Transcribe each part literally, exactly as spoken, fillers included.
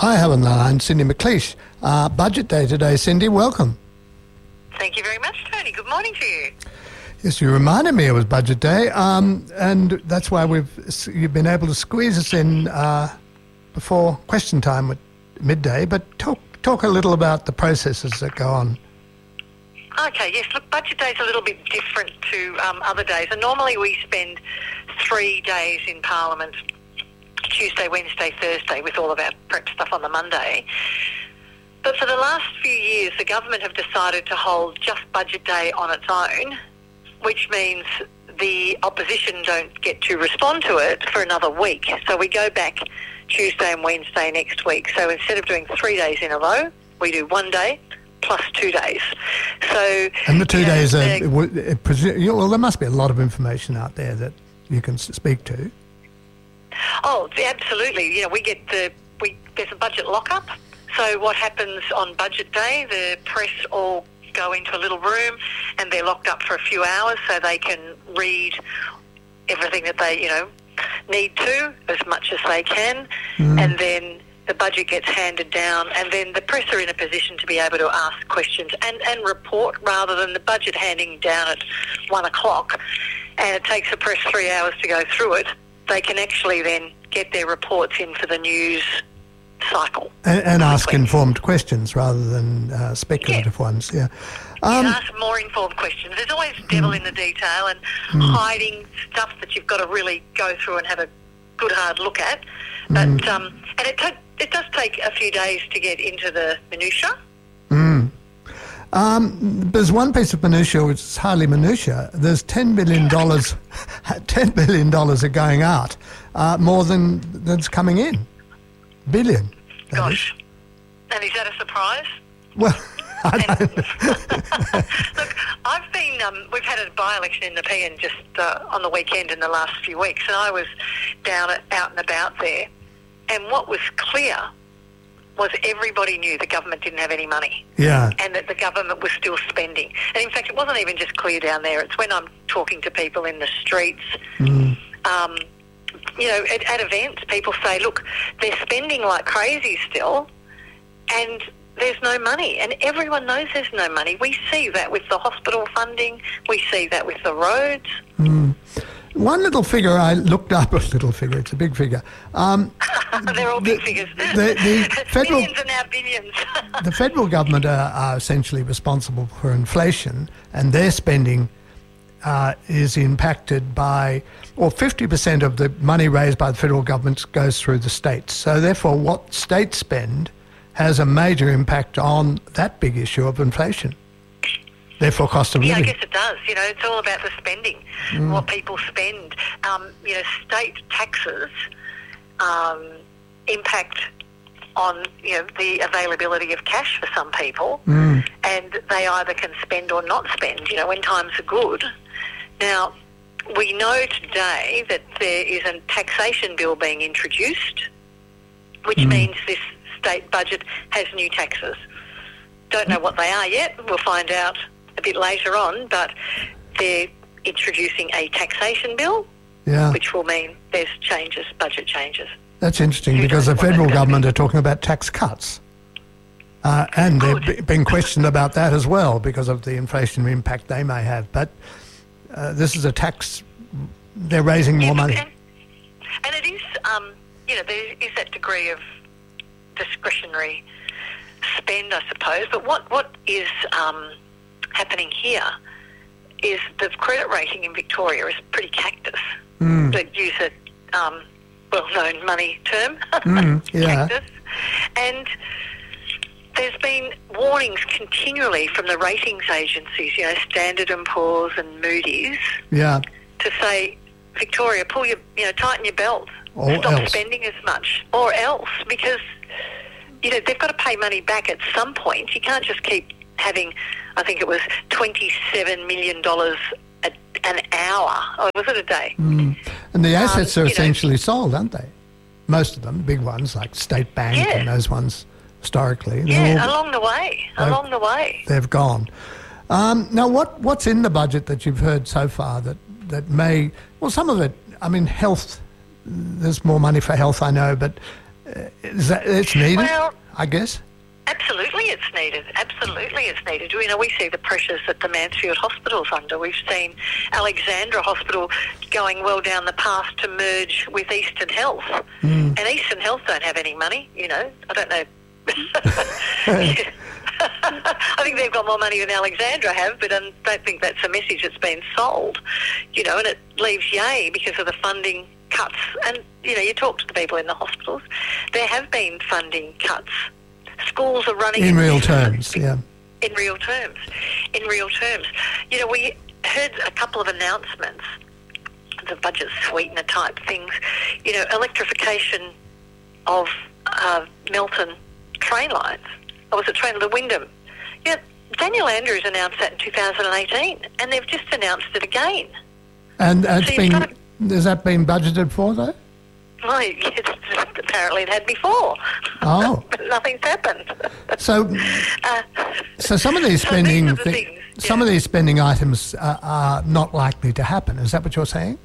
I have on the line Cindy McLeish. Uh, budget day today, Cindy. Welcome. Thank you very much, Tony. Good morning to you. Yes, you reminded me it was budget day, um, and that's why we've you've been able to squeeze us in uh, before question time at midday. But talk talk a little about the processes that go on. Okay, yes. Look, budget day is a little bit different to um, other days. And normally we spend three days in Parliament, Tuesday, Wednesday, Thursday, with all of our prep stuff on the Monday. But for the last few years, the government have decided to hold just budget day on its own, which means the opposition don't get to respond to it for another week. So we go back Tuesday and Wednesday next week. So instead of doing three days in a row, we do one day plus two days. So and the two you know, days, are, the, well, there must be a lot of information out there that you can speak to. Oh, absolutely. You know, we get the we there's a budget lockup. So what happens on budget day? The press all go into a little room and they're locked up for a few hours so they can read everything that they, you know, need to as much as they can. Mm. And then the budget gets handed down and then the press are in a position to be able to ask questions and, and report rather than the budget handing down at one o'clock and it takes the press three hours to go through it. They can actually then get their reports in for the news cycle. And, and ask informed questions rather than uh, speculative yeah. ones, yeah. Um, ask more informed questions. There's always devil mm, in the detail and mm. hiding stuff that you've got to really go through and have a good hard look at. But mm. um, and it, t- it does take a few days to get into the minutiae. Mm. Um, there's one piece of minutiae which is hardly minutiae. There's ten billion dollars, ten billion dollars are going out, uh, more than that's coming in. Billion. Gosh. Is. And is that a surprise? Well, I don't Look, I've been, um, we've had a by-election in the P N just uh, on the weekend in the last few weeks, and I was down at, out and about there. And what was clear was everybody knew the government didn't have any money. Yeah. And that the government was still spending. And in fact, it wasn't even just clear down there. It's when I'm talking to people in the streets, mm. um, you know, at, at events, people say, look, they're spending like crazy still and there's no money. And everyone knows there's no money. We see that with the hospital funding. We see that with the roads. Mm. One little figure I looked up, a little figure, it's a big figure. Um, They're all big the, figures. The, the federal, millions are now billions. The federal government are, are essentially responsible for inflation, and their spending uh, is impacted by, or fifty percent of the money raised by the federal government goes through the states. So therefore what states spend has a major impact on that big issue of inflation. Therefore, cost of yeah, living. Yeah, I guess it does. You know, it's all about the spending, mm. what people spend. Um, you know, state taxes um, impact on, you know, the availability of cash for some people, mm. and they either can spend or not spend, you know, when times are good. Now, we know today that there is a taxation bill being introduced, which mm. means this state budget has new taxes. Don't know what they are yet. We'll find out a bit later on, but they're introducing a taxation bill, yeah. which will mean there's changes, budget changes. That's interesting because the federal government are talking about tax cuts. Uh, and Good. they've been questioned about that as well because of the inflationary impact they may have. But uh, this is a tax, they're raising more yeah, money. And, and it is, um, you know, there is that degree of discretionary spend, I suppose. But what, what is um, happening here is the credit rating in Victoria is pretty cactus, mm. to use a um, well-known money term, mm, yeah. cactus. And there's been warnings continually from the ratings agencies, you know, Standard and Poor's and Moody's, yeah. to say, Victoria, pull your, you know, tighten your belt, or stop else. spending as much, or else, because, you know, they've got to pay money back at some point. You can't just keep having, I think it was twenty-seven million dollars a, an hour, or was it a day? Mm. And the assets um, are essentially know, sold, aren't they? Most of them, big ones like State Bank yeah. and those ones historically. Yeah, all, along the way, along the way. They've gone. Um, now, what what's in the budget that you've heard so far that, that may, well, some of it, I mean, health, there's more money for health, I know, but Is that, it's needed, Well, I guess? absolutely it's needed. Absolutely it's needed. You know, we see the pressures that the Mansfield Hospital's under. We've seen Alexandra Hospital going well down the path to merge with Eastern Health. Mm. And Eastern Health don't have any money, you know. I don't know. I think they've got more money than Alexandra have, but I don't think that's a message that's been sold. You know, and it leaves yay because of the funding cuts. And, you know, you talk to the people in the hospitals, there have been funding cuts. Schools are running... In real terms, yeah. In real terms. In real terms. You know, we heard a couple of announcements, the budget sweetener type things. You know, electrification of uh, Melton train lines. Or was it train the Wyndham? Yeah, Daniel Andrews announced that in two thousand eighteen, and they've just announced it again. And uh, it's so been, got to, has that been budgeted for, though? Well, yes, apparently it had before. Oh. But nothing's happened. So, uh, so some of these so spending, these are the thi- things, some yeah. of these spending items are, are not likely to happen. Is that what you're saying?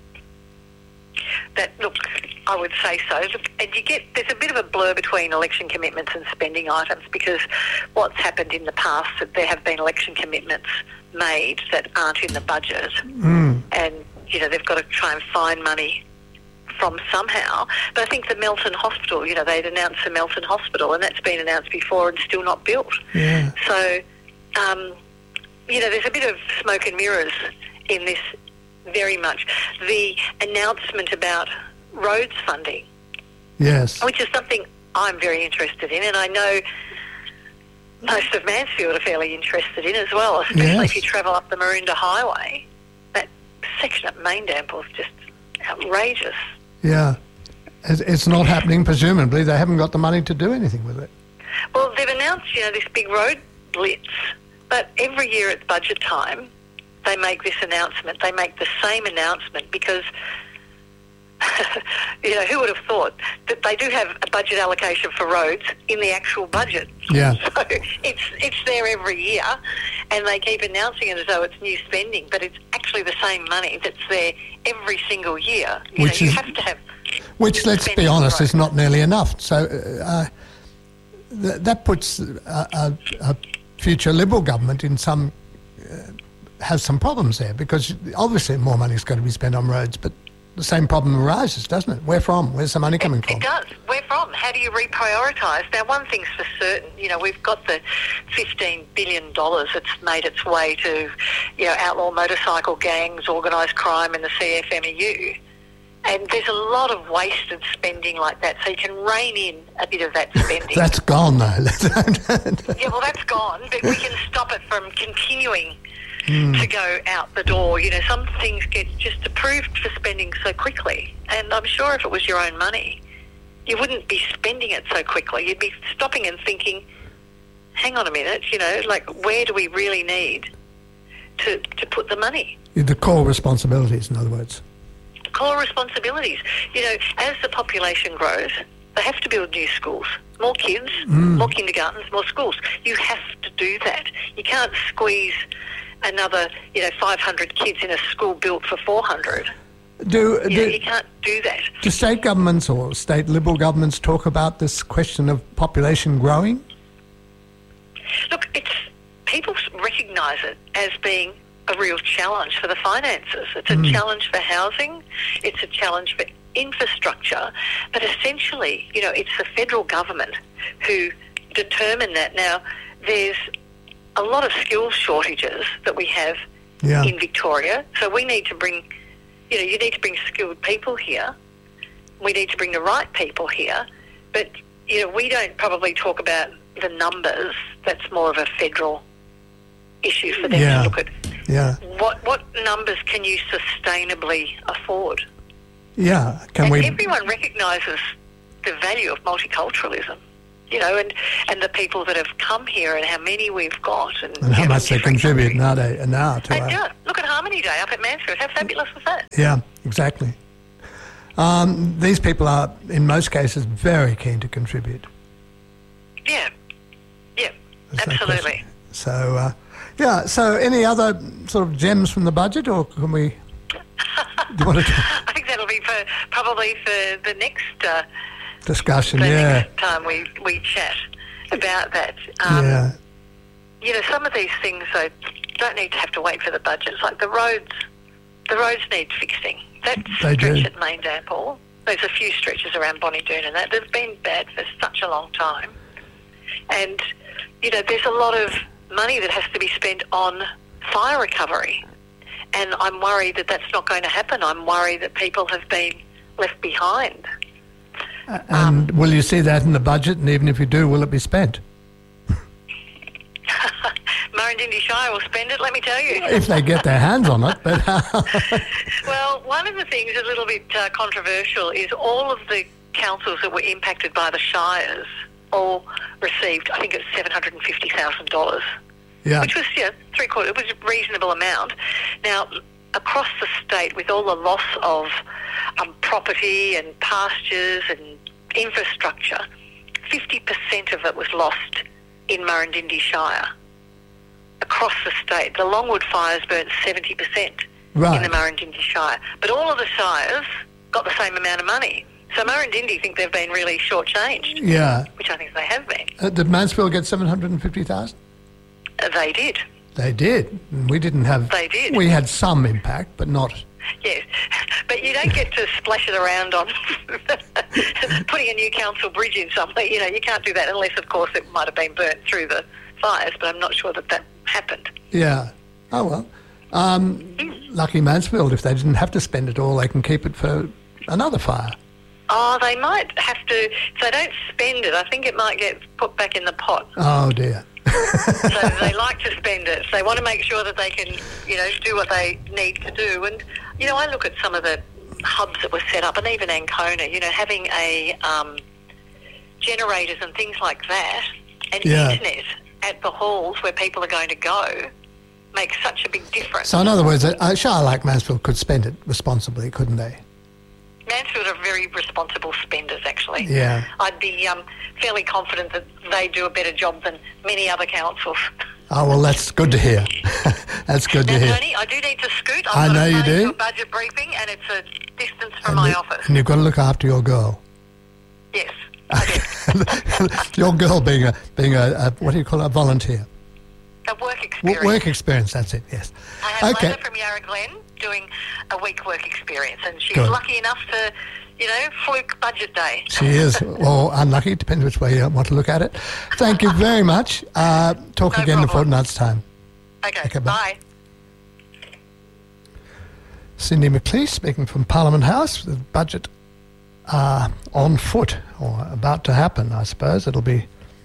That look, I would say so. And you get there's a bit of a blur between election commitments and spending items because what's happened in the past that there have been election commitments made that aren't in the budget, Mm. and you know they've got to try and find money from somehow. But I think the Melton Hospital, you know, they'd announced the Melton Hospital, and that's been announced before and still not built. Yeah. So, um, you know, there's a bit of smoke and mirrors in this. Very much. The announcement about roads funding, Yes. which is something I'm very interested in, and I know most of Mansfield are fairly interested in as well, especially Yes. if you travel up the Maroondah Highway. That section at Maindample is just outrageous. Yeah. It's, it's not happening, presumably. They haven't got the money to do anything with it. Well, they've announced, you know, this big road blitz, but every year at budget time, they make this announcement. They make the same announcement because, you know, who would have thought that they do have a budget allocation for roads in the actual budget? Yeah. So it's it's there every year, and they keep announcing it as though it's new spending, but it's actually the same money that's there every single year. You Which know, you is- have to have... Which, let's be spending honest, for is roads. not nearly enough. So uh, th- that puts a, a, a future Liberal government in some... Uh, has some problems there because obviously more money is going to be spent on roads, but the same problem arises, doesn't it? Where from? Where's the money coming It, from? it does. Where from? How do you reprioritise? Now, one thing's for certain, you know, we've got the fifteen billion dollars that's made its way to, you know, outlaw motorcycle gangs, organised crime and the C F M E U. And there's a lot of wasted spending like that, so you can rein in a bit of that spending. That's gone, though. Yeah, well, that's gone, but we can stop it from continuing to go out the door. You know, some things get just approved for spending so quickly, and I'm sure if it was your own money, you wouldn't be spending it so quickly. You'd be stopping and thinking, hang on a minute, you know, like, where do we really need to, to put the money? The core responsibilities, in other words. Core responsibilities. You know, as the population grows, they have to build new schools. More kids, more kindergartens, more schools. You have to do that. You can't squeeze another, you know, five hundred kids in a school built for four hundred. Do, You, do, know, you can't do that. do state governments or state Liberal governments talk about this question of population growing? Look, it's people recognise it as being a real challenge for the finances. It's a challenge for housing. It's a challenge for infrastructure. But essentially, you know, it's the federal government who determine that. Now, there's a lot of skills shortages that we have Yeah. in Victoria. So we need to bring, you know, you need to bring skilled people here. We need to bring the right people here. But, you know, we don't probably talk about the numbers. That's more of a federal issue for them Yeah. to look at. Yeah. What what numbers can you sustainably afford? Yeah. Can and we... everyone recognises the value of multiculturalism, you know, and, and the people that have come here and how many we've got. And, And how you know, much they different contribute countries. now, now to And our... yeah, look at Harmony Day up at Mansfield. How fabulous was that? Yeah, exactly. Um, these people are, in most cases, very keen to contribute. Yeah, yeah, There's no absolutely. question. So, uh, yeah, so any other sort of gems from the budget, or can we... Do you want to... I think that'll be for probably for the next uh, discussion, the yeah. next time we, we chat about that. Um, yeah. You know, some of these things, though, don't need to have to wait for the budgets. Like the roads, the roads need fixing. That They stretch do. at Maindample, there's a few stretches around Bonnie Doon and that, they've been bad for such a long time. And, you know, there's a lot of money that has to be spent on fire recovery. And I'm worried that that's not going to happen. I'm worried that people have been left behind. And Um, will you see that in the budget? And even if you do, will it be spent? Murrindindi Shire will spend it, let me tell you. If they get their hands on it. But Well, one of the things a little bit uh, controversial is all of the councils that were impacted by the shires all received, I think it's seven hundred fifty thousand dollars, yeah, which was, you know, three quarters, it was a reasonable amount. Now, across the state, with all the loss of um, property and pastures and infrastructure, fifty percent of it was lost in Murrindindi Shire. Across the state, the Longwood fires burnt seventy percent right. in the Murrindindi Shire. But all of the shires got the same amount of money. So Murrindindi think they've been really shortchanged, Yeah. which I think they have been. Uh, did Mansfield get seven hundred fifty thousand? Uh, they did. They did. We didn't have... They did. We had some impact, but not... Yes. But you don't get to splash it around on putting a new council bridge in somewhere. You know, you can't do that unless, of course, it might have been burnt through the fires, but I'm not sure that that happened. Yeah. Oh, well. Um, lucky Mansfield, if they didn't have to spend it all, they can keep it for another fire. Oh, they might have to, if they don't spend it, I think it might get put back in the pot. Oh, dear. So they like to spend it. So they want to make sure that they can, you know, do what they need to do. And, you know, I look at some of the hubs that were set up, and even Ancona, you know, having a um, generators and things like that, and Yeah. internet at the halls where people are going to go makes such a big difference. So, in other words, a, a shire like Mansfield could spend it responsibly, couldn't they? Mansfield are very responsible spenders, actually. Yeah. I'd be um, fairly confident that they do a better job than many other councils. Oh, well, that's good to hear. That's good to Now, hear. Tony, I do need to scoot. I I've got know to you run do. into a budget briefing, and it's a distance from And my you- office. And you've got to look after your girl. Yes, I do. Your girl being a, being a, a, what do you call it, a volunteer? A work W- experience. work experience, that's it, yes. I have Okay. Lena from Yarra Glen doing a week work experience, and she's Good. lucky enough to, you know, fluke budget day. She is, or unlucky, depends which way you want to look at it. Thank you very much. Uh, talk No again in a problem. fortnight's time. Okay, Okay, bye. bye. Cindy McLeish speaking from Parliament House. The budget uh, on foot, or about to happen, I suppose. It'll be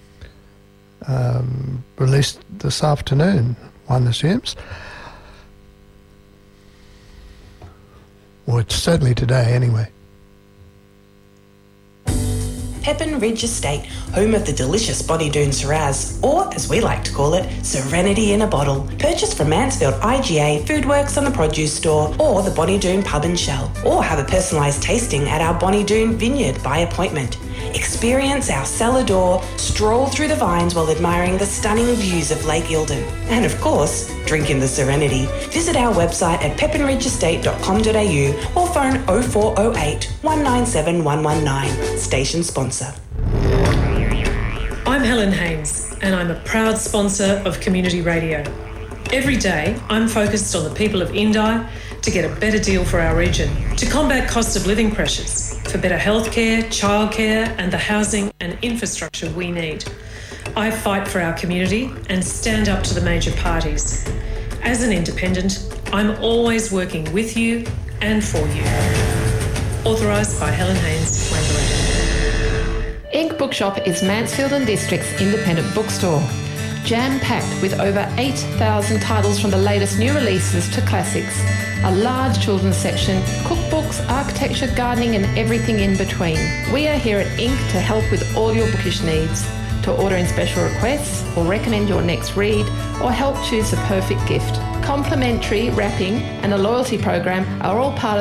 um, released this afternoon, one assumes. Or it's certainly today, anyway. Pepin Ridge Estate, home of the delicious Bonnie Doon Shiraz, or as we like to call it, Serenity in a Bottle. Purchased from Mansfield I G A, Foodworks and the Produce Store, or the Bonnie Doon Pub and Shell. Or have a personalised tasting at our Bonnie Doon Vineyard by appointment. Experience our cellar door, stroll through the vines while admiring the stunning views of Lake Eildon. And of course, drink in the Serenity. Visit our website at pepin ridge estate dot com dot a u or phone oh four oh eight, one nine seven, one one nine. Station sponsor. I'm Helen Haynes, and I'm a proud sponsor of Community Radio. Every day, I'm focused on the people of Indi to get a better deal for our region, to combat cost of living pressures, for better healthcare, childcare, and the housing and infrastructure we need. I fight for our community and stand up to the major parties. As an independent, I'm always working with you and for you. Authorised by Helen Haynes, Wangaratta. Ink Bookshop is Mansfield and District's independent bookstore. Jam-packed with over eight thousand titles from the latest new releases to classics. A large children's section, cookbooks, architecture, gardening and everything in between. We are here at Ink to help with all your bookish needs. To order in special requests or recommend your next read or help choose the perfect gift. Complimentary wrapping and a loyalty program are all part of